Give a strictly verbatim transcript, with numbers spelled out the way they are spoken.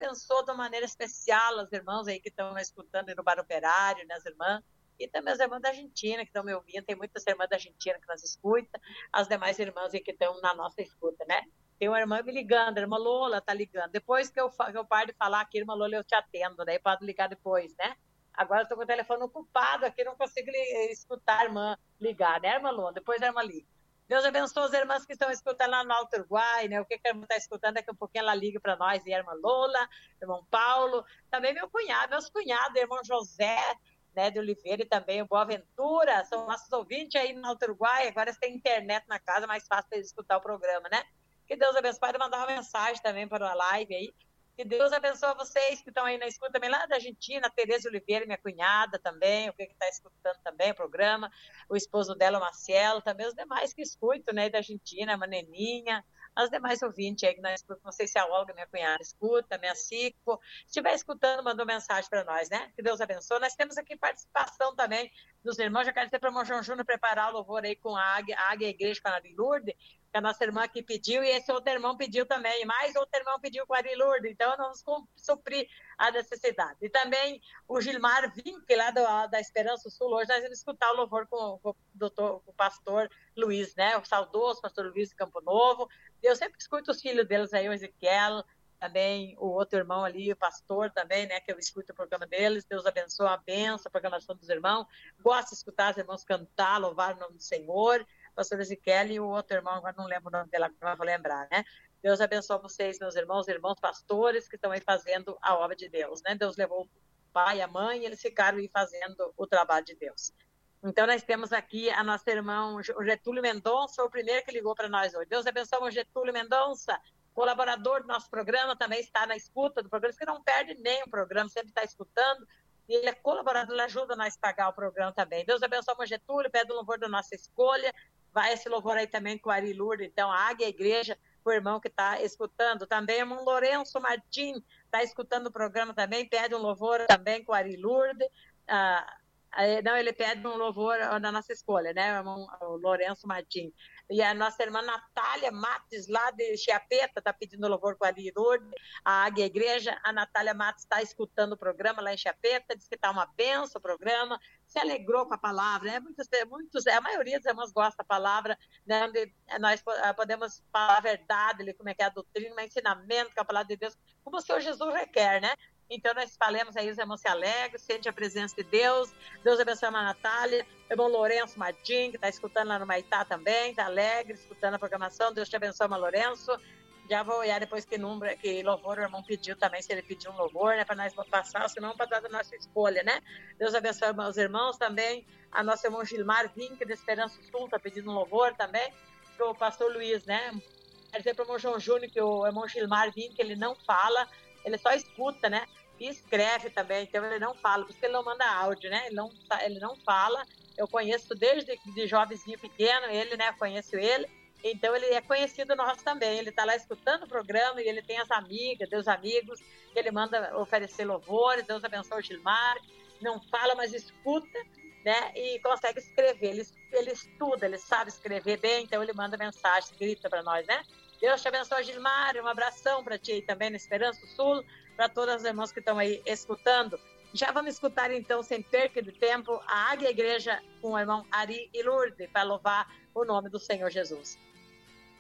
abençoe de uma maneira especial as irmãs aí que estão escutando no Bar Operário, né, as irmãs, e também as irmãs da Argentina que estão me ouvindo, tem muitas irmãs da Argentina que nos escutam, as demais irmãs aí que estão na nossa escuta, né? Tem uma irmã me ligando, a irmã Lola tá ligando. Depois que eu, que eu paro de falar aqui, irmã Lola, eu te atendo, daí pode ligar depois, né? Agora eu tô com o telefone ocupado aqui, não consigo escutar a irmã ligar, né, irmã Lola? Depois a irmã liga. Deus abençoe as irmãs que estão escutando lá no Alto Uruguai, né? O que, que a irmã está escutando, daqui a pouquinho ela liga para nós, e a irmã Lola, irmão Paulo, também meu cunhado, meus cunhados, irmão José, né, de Oliveira, e também o Boaventura, são nossos ouvintes aí no Alto Uruguai, agora você tem internet na casa, mais fácil para eles escutar o programa, né? Que Deus abençoe, pode mandar uma mensagem também para a live aí, que Deus abençoe vocês que estão aí na escuta também, lá da Argentina, a Tereza Oliveira, minha cunhada também, o que está escutando também o programa, o esposo dela, o Marcelo, também os demais que escutam, né, da Argentina, a Maneninha, as demais ouvintes aí que nós escutamos, não sei se a Olga, minha cunhada, escuta, a minha Cico, se estiver escutando, mandou mensagem para nós, né, que Deus abençoe. Nós temos aqui participação também dos irmãos, já quero dizer para o irmão João Júnior preparar o louvor aí com a Águia, a Águia Igreja com a Ari Lourdes, que a nossa irmã aqui pediu, e esse outro irmão pediu também, e mais outro irmão pediu com a Ari Lourdes, então nós vamos suprir a necessidade. E também o Gilmar Vinck, lá do, da Esperança Sul, hoje nós vamos escutar o louvor com, com, o, doutor, com o pastor Luiz, né, o saudoso pastor Luiz de Campo Novo. Eu sempre escuto os filhos deles aí, o Ezequiel, também o outro irmão ali, o pastor também, né, que eu escuto o programa deles. Deus abençoe, a benção, a programação dos irmãos. Gosto de escutar os irmãos cantar, louvar o nome do Senhor. Pastor Ezequiel e o outro irmão, agora não lembro o nome dela, não vou lembrar, né? Deus abençoe vocês, meus irmãos, irmãos pastores que estão aí fazendo a obra de Deus, né? Deus levou o pai, a mãe, e eles ficaram aí fazendo o trabalho de Deus. Então, nós temos aqui a nossa irmã, o Getúlio Mendonça, o primeiro que ligou para nós hoje. Deus abençoe o Getúlio Mendonça, colaborador do nosso programa, também está na escuta do programa, que não perde nem o programa, sempre está escutando, e ele é colaborador, ele ajuda nós a pagar o programa também. Deus abençoe o Getúlio, pede o louvor da nossa escolha, vai esse louvor aí também com o Ari Lourdes, então, a Águia Igreja, o irmão que está escutando. Também o irmão Lourenço Martim está escutando o programa também, pede um louvor também com o Ari Lourdes. Ah, não, ele pede um louvor da nossa escolha, né, o irmão o Lourenço Martim. E a nossa irmã Natália Matos, lá de Chiapeta, está pedindo louvor com a Ari Lourdes, a Águia Igreja. A Natália Matos está escutando o programa lá em Chiapeta, diz que está uma benção o programa, se alegrou com a palavra, né? Muitos, muitos, a maioria dos irmãos gosta da palavra, né? Onde nós podemos falar a verdade, como é que é a doutrina, o ensinamento, que é a palavra de Deus, como o Senhor Jesus requer, né? Então, nós falamos aí, os irmãos se alegram, sente a presença de Deus. Deus abençoe a Natália, o irmão Lourenço Martim, que está escutando lá no Maitá também, está alegre, escutando a programação. Deus te abençoe, irmão Lourenço. Já vou olhar depois que, número, que louvor o irmão pediu também, se ele pediu um louvor, né, para nós passar, senão para dar a nossa escolha, né? Deus abençoe os irmãos também. A nossa irmã Gilmar Vinck, de Esperança Sul, está pedindo um louvor também, para o pastor Luiz, né? Quer dizer para o irmão João Júnior que o irmão Gilmar Vinck, ele não fala, ele só escuta, né? E escreve também, então ele não fala, por isso que ele não manda áudio, né? Ele não, ele não fala. Eu conheço desde de jovenzinho pequeno, ele, né? Conheço ele. Então ele é conhecido nosso também. Ele está lá escutando o programa e ele tem as amigas, Deus amigos, que ele manda oferecer louvores. Deus abençoe o Gilmar. Não fala, mas escuta, né? E consegue escrever. Ele, ele estuda, ele sabe escrever bem, então ele manda mensagem escrita para nós, né? Deus te abençoe, Gilmar. Um abração para ti aí também na Esperança Sul, para todas as irmãs que estão aí escutando. Já vamos escutar então, sem perca de tempo, a Águia Igreja com o irmão Ari e Lourdes, para louvar o nome do Senhor Jesus.